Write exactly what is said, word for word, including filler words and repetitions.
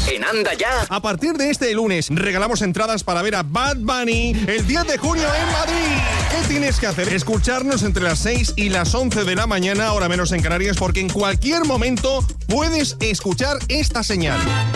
En Anda Ya. A partir de este lunes regalamos entradas para ver a Bad Bunny el diez de junio en Madrid. ¿Qué tienes que hacer? Escucharnos entre las seis y las once de la mañana, hora menos en Canarias, porque en cualquier momento puedes escuchar esta señal.